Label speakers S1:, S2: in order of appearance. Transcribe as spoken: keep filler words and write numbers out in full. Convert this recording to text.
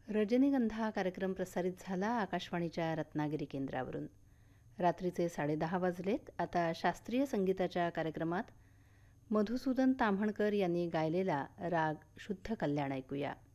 S1: रजनीगंधा हा कार्यक्रम प्रसारित झाला आकाशवाणीच्या रत्नागिरी केंद्रावरून. रात्रीचे साडेदहा वाजलेत. आता शास्त्रीय संगीताच्या कार्यक्रमात मधुसूदन ताम्हणकर यांनी गायलेला राग शुद्ध कल्याण ऐकूया.